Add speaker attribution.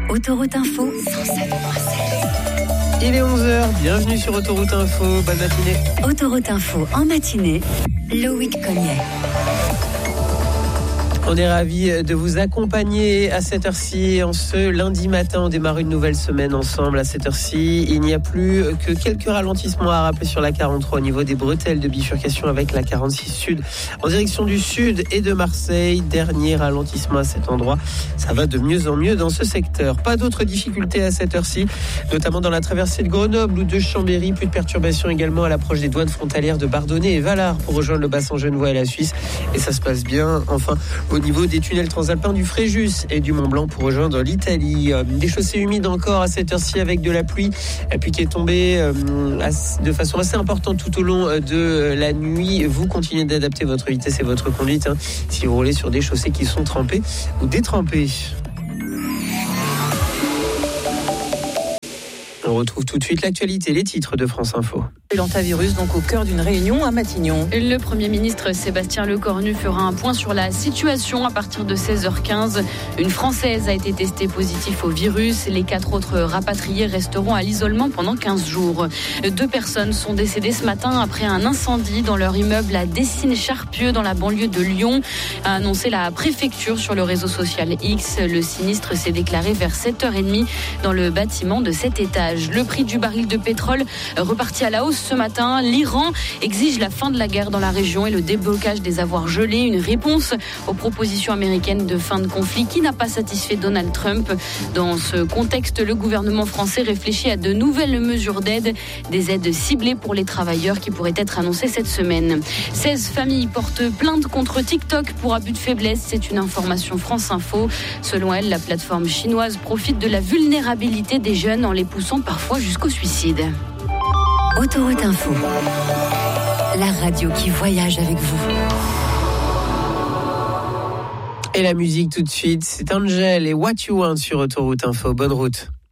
Speaker 1: Autoroute Info, 107.7.
Speaker 2: Il est 11h, bienvenue sur Autoroute Info, bonne matinée.
Speaker 1: Autoroute Info en matinée, Loïc Cognet.
Speaker 2: On est ravis de vous accompagner à cette heure-ci. En ce lundi matin, on démarre une nouvelle semaine ensemble. À cette heure-ci, il n'y a plus que quelques ralentissements à rappeler sur la 43 au niveau des bretelles de bifurcation avec la 46 Sud en direction du sud et de Marseille. Dernier ralentissement à cet endroit. Ça va de mieux en mieux dans ce secteur. Pas d'autres difficultés à cette heure-ci, notamment dans la traversée de Grenoble ou de Chambéry. Plus de perturbations également à l'approche des douanes frontalières de Bardonnay et Valard pour rejoindre le bassin genevois et la Suisse. Et ça se passe bien. Enfin, au niveau des tunnels transalpins du Fréjus et du Mont-Blanc pour rejoindre l'Italie. Des chaussées humides encore à cette heure-ci avec de la pluie qui est tombée de façon assez importante tout au long de la nuit. Vous continuez d'adapter votre vitesse et votre conduite si vous roulez sur des chaussées qui sont trempées ou détrempées. On retrouve tout de suite l'actualité, les titres de France Info.
Speaker 3: L'antivirus donc au cœur d'une réunion à Matignon.
Speaker 4: Le Premier ministre Sébastien Lecornu fera un point sur la situation à partir de 16h15. Une Française a été testée positive au virus. Les 4 autres rapatriés resteront à l'isolement pendant 15 jours. 2 personnes sont décédées ce matin après un incendie dans leur immeuble à Dessines-Charpieu dans la banlieue de Lyon, a annoncé la préfecture sur le réseau social X. Le sinistre s'est déclaré vers 7h30 dans le bâtiment de cet étage. Le prix du baril de pétrole reparti à la hausse ce matin. L'Iran exige la fin de la guerre dans la région et le déblocage des avoirs gelés. Une réponse aux propositions américaines de fin de conflit qui n'a pas satisfait Donald Trump. Dans ce contexte, le gouvernement français réfléchit à de nouvelles mesures d'aide, des aides ciblées pour les travailleurs qui pourraient être annoncées cette semaine. 16 familles portent plainte contre TikTok pour abus de faiblesse. C'est une information France Info. Selon elle, la plateforme chinoise profite de la vulnérabilité des jeunes en les poussant parfois jusqu'au suicide.
Speaker 1: Autoroute Info, la radio qui voyage avec vous.
Speaker 2: Et la musique tout de suite, c'est Angel et What You Want sur Autoroute Info. Bonne route.